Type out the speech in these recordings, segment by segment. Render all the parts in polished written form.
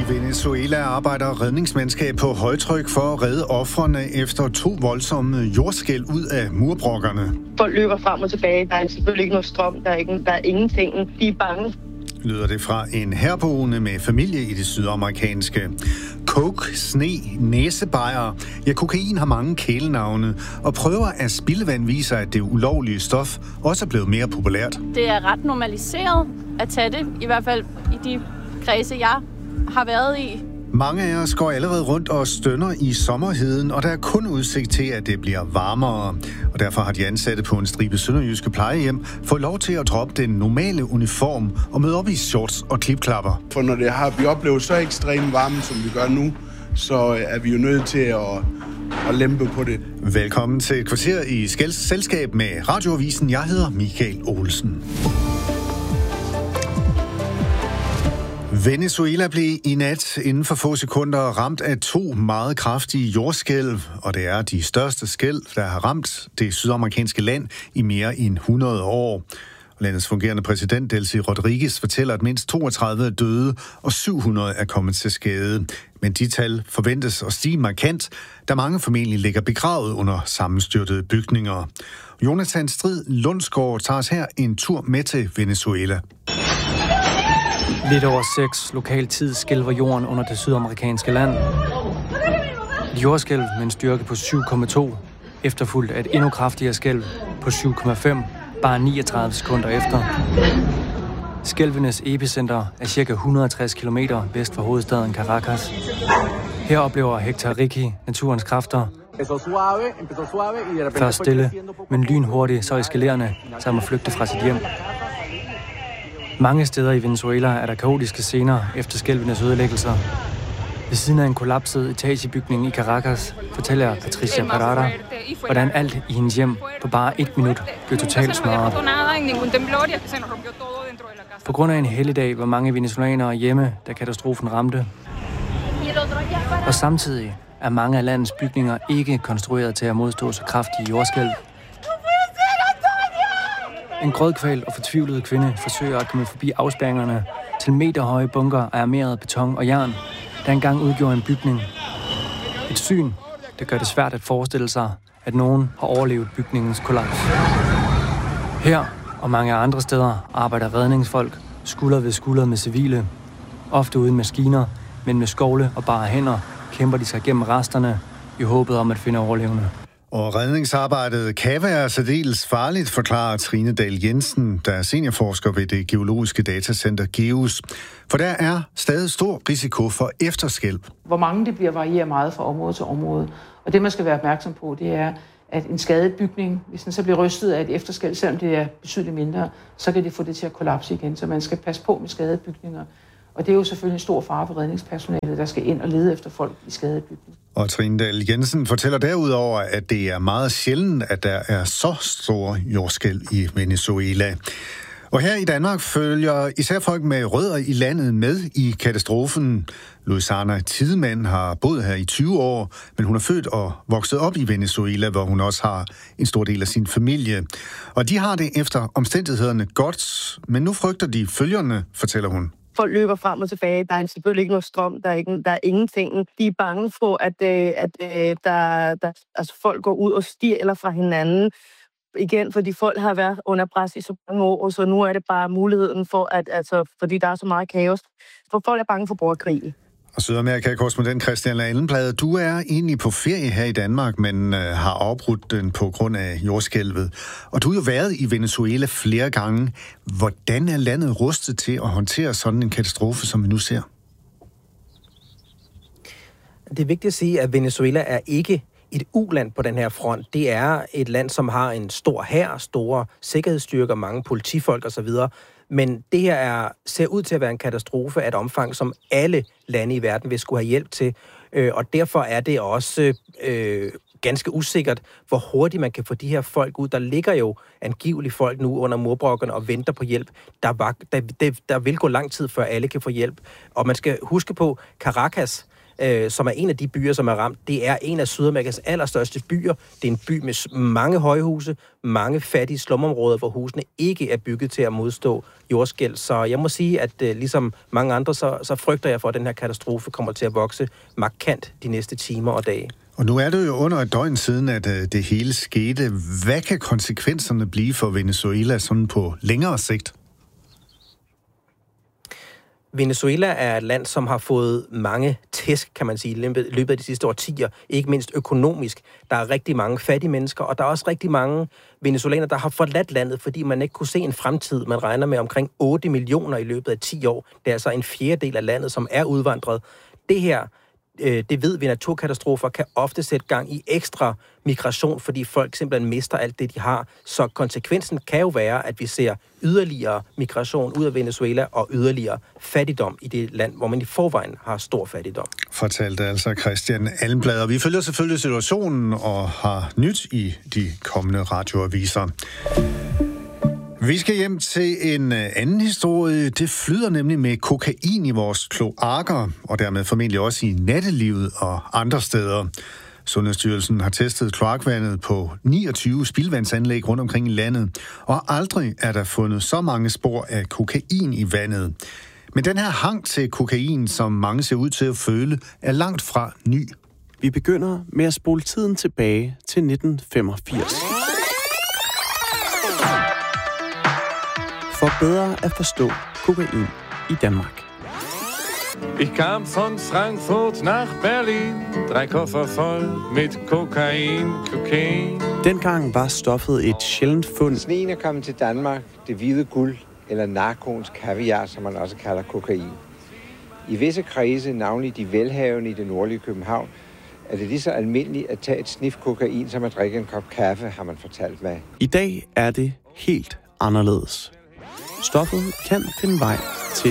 Venezuela arbejder redningsmandskab på højtryk for at redde ofrene efter 2 voldsomme jordskælv ud af murbrokkerne. Folk løber frem og tilbage. Der er selvfølgelig ikke noget strøm. Der er ingenting. De er bange. Lyder det fra en herboende med familie i det sydamerikanske. Coke, sne, næsebajer. Ja, kokain har mange kælenavne, og prøver af spildevand viser, at det ulovlige stof også er blevet mere populært. Det er ret normaliseret at tage det, i hvert fald i de kredse, jeg har været i. Mange af os går allerede rundt og stønner i sommerheden, og der er kun udsigt til, at det bliver varmere. Og derfor har de ansatte på en stribe sønderjyske plejehjem fået lov til at droppe den normale uniform og møde op i shorts og klipklapper. For når vi oplever så ekstrem varme, som vi gør nu, så er vi jo nødt til at lempe på det. Velkommen til et kvarter i selskab med Radioavisen. Jeg hedder Michael Olsen. Venezuela blev i nat inden for få sekunder ramt af 2 meget kraftige jordskælv, og det er de største skælv, der har ramt det sydamerikanske land i mere end 100 år. Landets fungerende præsident Delcy Rodriguez fortæller, at mindst 32 er døde, og 700 er kommet til skade. Men de tal forventes at stige markant, da mange formentlig ligger begravet under sammenstyrtede bygninger. Jonathan Strid Lundsgaard tager os her en tur med til Venezuela. Lidt over 6 lokal tid skælver jorden under det sydamerikanske land. Et jordskælv med en styrke på 7,2, efterfulgt af et endnu kraftigere skælv på 7,5, bare 39 sekunder efter. Skælvenes epicenter er ca. 160 km vest for hovedstaden Caracas. Her oplever Hector Ricky naturens kræfter. Først stille, men lynhurtigt så eskalerende, så må flygte fra sit hjem. Mange steder i Venezuela er der kaotiske scener efter skælvenes ødelæggelser. Ved siden af en kollapset etagebygning i Caracas fortæller Patricia Parada, hvordan alt i hendes hjem på bare 1 minut blev totalt smadret. På grund af en helligdag var mange venezuelanere hjemme, da katastrofen ramte. Og samtidig er mange af landets bygninger ikke konstrueret til at modstå så kraftige jordskælv. En grødkvalt og fortvivlet kvinde forsøger at komme forbi afspærringerne til meterhøje bunker af armeret beton og jern, der engang udgjorde en bygning. Et syn, der gør det svært at forestille sig, at nogen har overlevet bygningens kollaps. Her og mange andre steder arbejder redningsfolk skulder ved skulder med civile. Ofte uden maskiner, men med skovle og bare hænder kæmper de sig gennem resterne i håbet om at finde overlevende. Og redningsarbejdet kan være særdeles farligt, forklarer Trine Dahl Jensen, der er seniorforsker ved det geologiske datacenter GEUS. For der er stadig stor risiko for efterskælv. Hvor mange det bliver varierer meget fra område til område. Og det, man skal være opmærksom på, det er, at en skadet bygning, hvis den så bliver rystet af et efterskælv, selvom det er betydeligt mindre, så kan det få det til at kollapse igen. Så man skal passe på med skadede bygninger. Og det er jo selvfølgelig en stor fare for redningspersonalet, der skal ind og lede efter folk i skadede bygninger. Og Trine Dahl Jensen fortæller derudover, at det er meget sjældent, at der er så store jordskælv i Venezuela. Og her i Danmark følger især folk med rødder i landet med i katastrofen. Louisana Tidemand har boet her i 20 år, men hun er født og vokset op i Venezuela, hvor hun også har en stor del af sin familie. Og de har det efter omstændighederne godt, men nu frygter de følgerne, fortæller hun. Folk løber frem og tilbage. Der er selvfølgelig ikke noget strøm. Der er ingenting. De er bange for, at folk går ud og stjæler fra hinanden. Igen, fordi folk har været under pres i så mange år, og så nu er det bare muligheden for, fordi der er så meget kaos. For folk er bange for borgerkrig. Og Sydamerika-korrespondent Christian Allenblad, du er egentlig på ferie her i Danmark, men har afbrudt den på grund af jordskælvet. Og du har jo været i Venezuela flere gange. Hvordan er landet rustet til at håndtere sådan en katastrofe, som vi nu ser? Det er vigtigt at sige, at Venezuela er ikke et uland på den her front. Det er et land, som har en stor hær, store sikkerhedsstyrker, mange politifolk osv., men det her ser ud til at være en katastrofe af et omfang, som alle lande i verden vil skulle have hjælp til. Og derfor er det også ganske usikkert, hvor hurtigt man kan få de her folk ud. Der ligger jo angiveligt folk nu under murbrokkerne og venter på hjælp. Der vil gå lang tid, før alle kan få hjælp. Og man skal huske på, Caracas som er en af de byer, som er ramt. Det er en af Sydamerikas allerstørste byer. Det er en by med mange højhuse, mange fattige slumområder, hvor husene ikke er bygget til at modstå jordskælv. Så jeg må sige, at ligesom mange andre, så frygter jeg for, at den her katastrofe kommer til at vokse markant de næste timer og dage. Og nu er det jo under et døgn siden, at det hele skete. Hvad kan konsekvenserne blive for Venezuela sådan på længere sigt? Venezuela er et land, som har fået mange tæsk, kan man sige, i løbet af de sidste årtier, ikke mindst økonomisk. Der er rigtig mange fattige mennesker, og der er også rigtig mange venezolanere, der har forladt landet, fordi man ikke kunne se en fremtid. Man regner med omkring 8 millioner i løbet af 10 år. Det er altså en fjerdedel af landet, som er udvandret. Det her, det ved vi, naturkatastrofer kan ofte sætte gang i ekstra migration, fordi folk simpelthen mister alt det, de har. Så konsekvensen kan jo være, at vi ser yderligere migration ud af Venezuela og yderligere fattigdom i det land, hvor man i forvejen har stor fattigdom. Fortalte altså Christian Almblad, og vi følger selvfølgelig situationen og har nyt i de kommende radioaviser. Vi skal hjem til en anden historie. Det flyder nemlig med kokain i vores kloakker, og dermed formentlig også i nattelivet og andre steder. Sundhedsstyrelsen har testet kloakvandet på 29 spildevandsanlæg rundt omkring i landet, og aldrig er der fundet så mange spor af kokain i vandet. Men den her hang til kokain, som mange ser ud til at føle, er langt fra ny. Vi begynder med at spole tiden tilbage til 1985. For bedre at forstå kokain i Danmark. Ich kam von Frankfurt nach Berlin, 3 Koffer voll mit Kokain. Dengang var stoffet et sjældent fund. Sneen er kommet til Danmark, det hvide guld, eller narkoens kaviar, som man også kalder kokain. I visse kredse, navnlig de velhavende i det nordlige København, er det lige så almindeligt at tage et snif kokain, som at drikke en kop kaffe, har man fortalt mig. I dag er det helt anderledes. Stoffet kan finde vej til.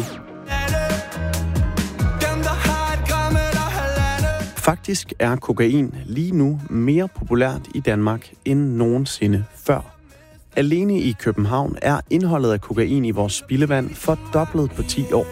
Faktisk er kokain lige nu mere populært i Danmark end nogensinde før. Alene i København er indholdet af kokain i vores spildevand fordoblet på 10 år.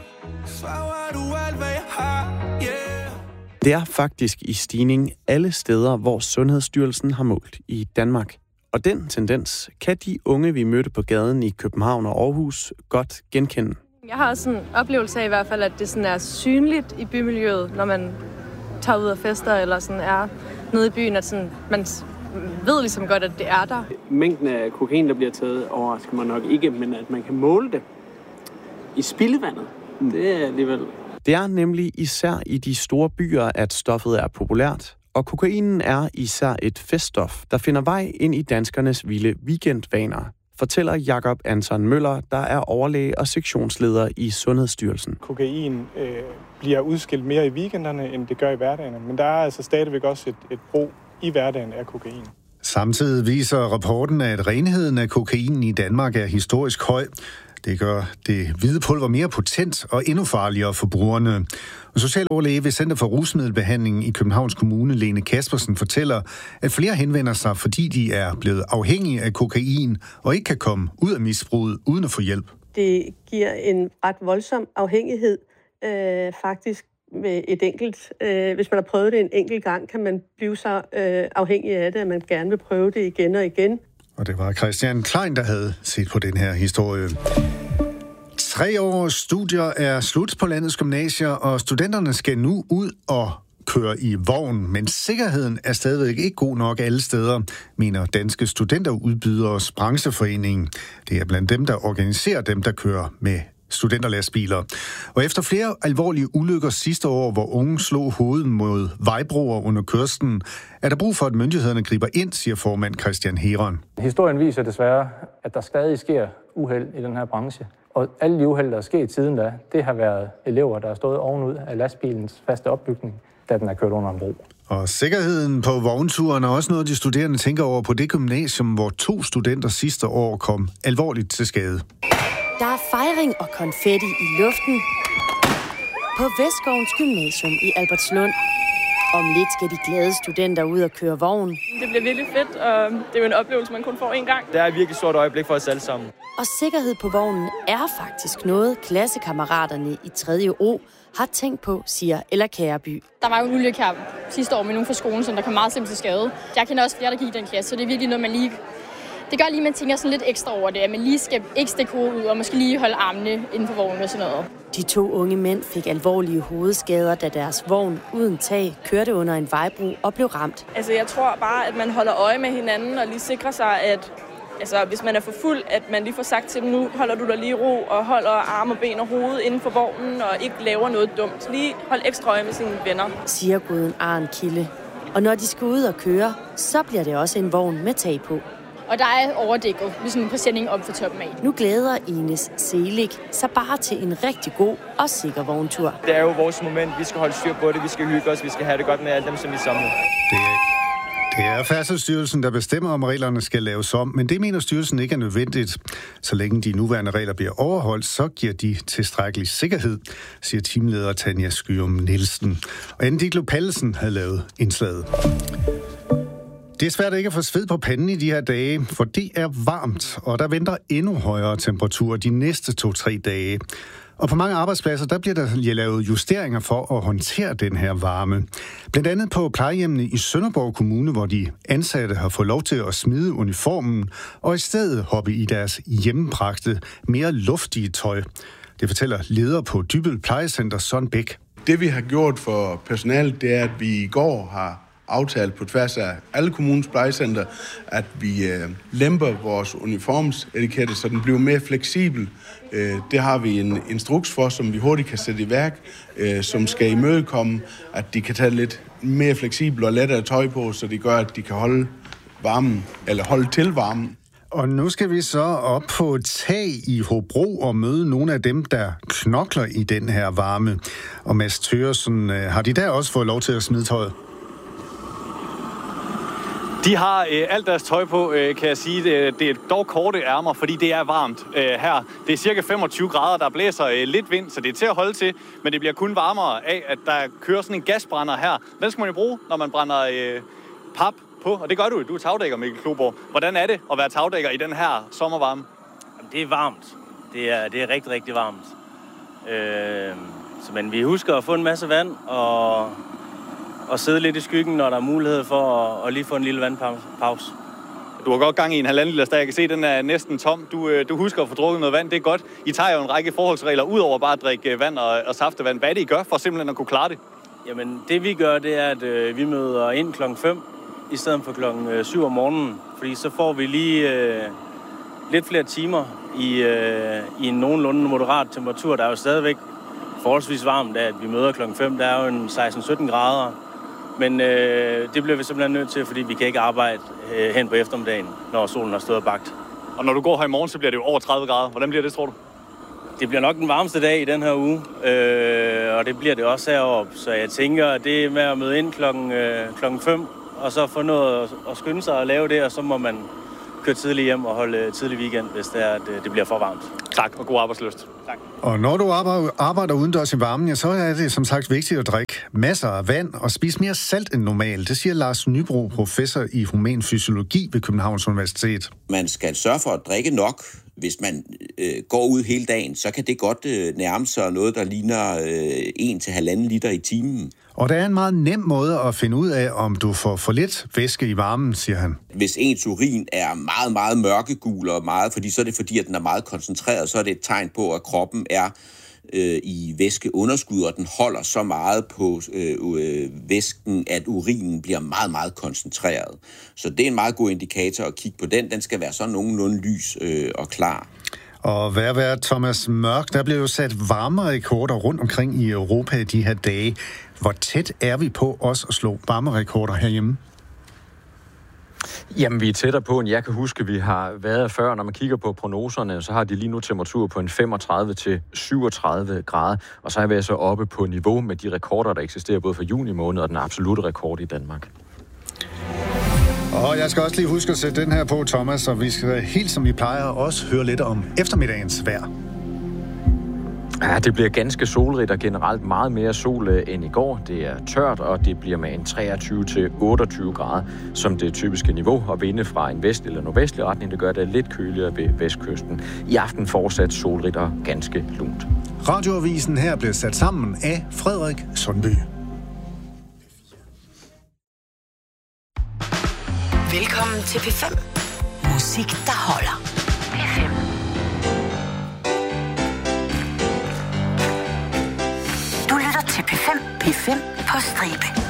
Det er faktisk i stigning alle steder, hvor Sundhedsstyrelsen har målt i Danmark. Og den tendens kan de unge, vi mødte på gaden i København og Aarhus, godt genkende. Jeg har også en oplevelse af i hvert fald, at det sådan er synligt i bymiljøet, når man tager ud af fester eller sådan er nede i byen, at sådan, man ved ligesom godt, at det er der. Mængden af kokain, der bliver taget, overrasker mig nok ikke, men at man kan måle det i spildevandet, det er alligevel... Det er nemlig især i de store byer, at stoffet er populært, og kokainen er især et feststof, der finder vej ind i danskernes vilde weekendvaner, fortæller Jakob Anton Møller, der er overlæge og sektionsleder i Sundhedsstyrelsen. Kokain bliver udskilt mere i weekenderne, end det gør i hverdagen, men der er altså stadigvæk også et brug i hverdagen af kokain. Samtidig viser rapporten, at renheden af kokain i Danmark er historisk høj. Det gør det hvide pulver mere potent og endnu farligere for brugerne. Og socialoverlæge ved Center for Rusmiddelbehandling i Københavns Kommune, Lene Kaspersen, fortæller, at flere henvender sig, fordi de er blevet afhængige af kokain og ikke kan komme ud af misbruget afhængighed uden at få hjælp. Det giver en ret voldsom afhængighed, faktisk med et enkelt. Hvis man har prøvet det en enkelt gang, kan man blive så afhængig af det, at man gerne vil prøve det igen og igen. Og det var Christian Klein, der havde set på den her historie. 3 års studier er slut på landets gymnasier, og studenterne skal nu ud og køre i vogn, men sikkerheden er stadigvæk ikke god nok alle steder, mener Danske Studenterudbyderes Brancheforening. Det er blandt dem, der organiserer dem, der kører med studenterlastbiler. Og efter flere alvorlige ulykker sidste år, hvor unge slog hovedet mod vejbroer under kørslen, er der brug for, at myndighederne griber ind, siger formand Christian Heron. Historien viser desværre, at der stadig sker uheld i den her branche. Og alle de uheld, der er sket siden da, det har været elever, der har stået ovenud af lastbilens faste opbygning, da den er kørt under en bro. Og sikkerheden på vognturen er også noget, de studerende tænker over på det gymnasium, hvor 2 studenter sidste år kom alvorligt til skade. Der er fejring og konfetti i luften på Vestskovens Gymnasium i Albertslund. Om lidt skal de glade studenter ud og køre vogn. Det bliver virkelig fedt, og det er jo en oplevelse, man kun får én gang. Det er et virkelig stort øjeblik for os alle sammen. Og sikkerhed på vognen er faktisk noget, klassekammeraterne i 3. O har tænkt på, siger Ella Kæreby. Der var jo en ulykke her sidste år med nogen fra skolen, som der kom meget slemt til skade. Jeg kender også flere, der gik i den klasse, så det er virkelig noget, man lige... Det gør lige, at man tænker sådan lidt ekstra over det, at man lige skal ikke stikke hovedet ud, og måske lige holde armene inden for vognen og sådan noget. De 2 unge mænd fik alvorlige hovedskader, da deres vogn uden tag kørte under en vejbro og blev ramt. Altså, jeg tror bare, at man holder øje med hinanden og lige sikrer sig, at hvis man er for fuld, at man lige får sagt til dem, nu holder du dig lige i ro og holder arme og ben og hoved inden for vognen og ikke laver noget dumt. Lige hold ekstra øje med sine venner, siger Guden Arn Kilde. Og når de skal ud og køre, så bliver det også en vogn med tag på. Og der er overdækket med sådan en præsending op for toppen af. Nu glæder Ines Selig sig bare til en rigtig god og sikker vogntur. Det er jo vores moment. Vi skal holde styr på det. Vi skal hygge os. Vi skal have det godt med alle dem, som vi samler. Det er Færdselsstyrelsen, der bestemmer, om reglerne skal laves om, men det mener styrelsen ikke er nødvendigt. Så længe de nuværende regler bliver overholdt, så giver de tilstrækkelig sikkerhed, siger teamleder Tanja Skyum Nielsen. Og Anne Diklo Pallesen havde lavet indslaget. Det er svært ikke at få sved på panden i de her dage, for det er varmt, og der venter endnu højere temperaturer de næste 2-3 dage. Og på mange arbejdspladser, der bliver der lavet justeringer for at håndtere den her varme. Blandt andet på plejehjemmene i Sønderborg Kommune, hvor de ansatte har fået lov til at smide uniformen og i stedet hoppe i deres hjemmebragte, mere luftige tøj. Det fortæller leder på Dybbøl Plejecenter, Søren Bæk. Det vi har gjort for personalet, det er, at vi i går har aftalt på tværs af alle kommunens plejecenter, at vi lemper vores uniformsetikette, så den bliver mere fleksibel. Det har vi en instruks for, som vi hurtigt kan sætte i værk, som skal imødekomme, at de kan tage lidt mere fleksibel og lettere tøj på, så det gør, at de kan holde varmen, eller holde til varmen. Og nu skal vi så op på et tag i Hobro og møde nogle af dem, der knokler i den her varme. Og Mads Thøresen, har de der også fået lov til at smide tøjet? De har alt deres tøj på, kan jeg sige. Det er dog korte ærmer, fordi det er varmt her. Det er cirka 25 grader, der blæser lidt vind, så det er til at holde til. Men det bliver kun varmere af, at der kører sådan en gasbrænder her. Den skal man jo bruge, når man brænder pap på. Og det gør du. Du er tagdækker, Mikkel Kloborg. Hvordan er det at være tagdækker i den her sommervarme? Jamen, det er varmt. Det er rigtig, rigtig varmt. Men vi husker at få en masse vand og sidde lidt i skyggen, når der er mulighed for at lige få en lille vandpause. Du har godt gang i en 1,5 liters, der jeg kan se, den er næsten tom. Du husker at få drukket noget vand, det er godt. I tager jo en række forholdsregler, ud over bare at drikke vand og saftevand. Hvad er det, I gør for simpelthen at kunne klare det? Jamen, det vi gør, det er, at vi møder ind klokken 5, i stedet for klokken 7 om morgenen. Fordi så får vi lige lidt flere timer i en nogenlunde moderat temperatur. Der er jo stadigvæk forholdsvis varmt, at vi møder klokken 5. Der er jo en 16-17 grader. Men det bliver vi simpelthen nødt til, fordi vi kan ikke arbejde hen på eftermiddagen, når solen har stået og bagt. Og når du går her i morgen, så bliver det jo over 30 grader. Hvordan bliver det, tror du? Det bliver nok den varmeste dag i den her uge, og det bliver det også heroppe. Så jeg tænker, at det med at møde ind klokken 5, og så få noget at skynde sig og lave det, og så må man køre tidligt hjem og holde tidlig weekend, hvis det er, at det bliver for varmt. Tak, og god arbejdslyst. Tak. Og når du arbejder udendørs i varmen, ja, så er det som sagt vigtigt at drikke masser af vand og spise mere salt end normalt. Det siger Lars Nybro, professor i human fysiologi ved Københavns Universitet. Man skal sørge for at drikke nok. Hvis man går ud hele dagen, så kan det godt nærme sig noget, der ligner 1-1,5 liter i timen. Og der er en meget nem måde at finde ud af, om du får for lidt væske i varmen, siger han. Hvis ens urin er meget, meget mørkegul og meget, så er det fordi, at den er meget koncentreret, så er det et tegn på, at kroppen er i væskeunderskud, og den holder så meget på væsken, at urinen bliver meget, meget koncentreret. Så det er en meget god indikator at kigge på den. Den skal være sådan nogenlunde lys og klar. Og hvad Thomas Mørk, der bliver jo sat varmerekorder rundt omkring i Europa de her dage. Hvor tæt er vi på os at slå varmerekorder herhjemme? Jamen, vi er tættere på, end jeg kan huske, vi har været før. Når man kigger på prognoserne, så har de lige nu temperatur på en 35-37 grader. Og så er vi altså oppe på niveau med de rekorder, der eksisterer både for juni måned og den absolutte rekord i Danmark. Og jeg skal også lige huske at sætte den her på, Thomas, og vi skal helt som vi plejer også høre lidt om eftermiddagens vejr. Ja, det bliver ganske solrigt og generelt meget mere sol end i går. Det er tørt, og det bliver med en 23-28 grader som det typiske niveau. Og vinde fra en vest- eller nordvestlig retning, det gør det lidt køligere ved vestkysten. I aften fortsat solrigt og ganske lunt. Radioavisen her blev sat sammen af Frederik Sundby. Velkommen til P5. Musik, der holder. P5. Du lytter til P5 på stribe.